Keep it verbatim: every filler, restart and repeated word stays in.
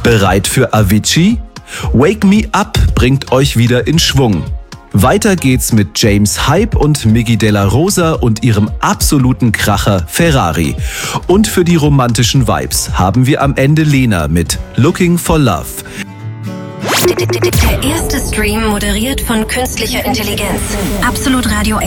Bereit für Avicii? Wake Me Up bringt euch wieder in Schwung. Weiter geht's mit James Hype und Miggy Della Rosa und ihrem absoluten Kracher Ferrari. Und für die romantischen Vibes haben wir am Ende Lena mit Looking for Love. Der erste Stream moderiert von künstlicher Intelligenz. Absolut Radio